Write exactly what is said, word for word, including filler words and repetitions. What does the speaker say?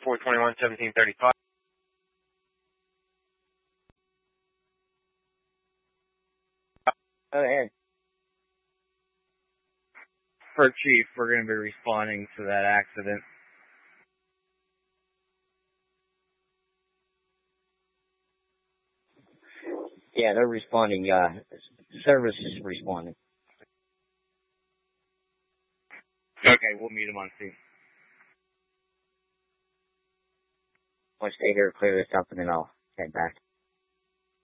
four twenty-one, seventeen thirty-five. Oh, Aaron. For Chief, we're going to be responding to that accident. Yeah, they're responding. Uh, service is responding. Okay, we'll meet them on scene. I'll stay here, clear this up, and then I'll head back.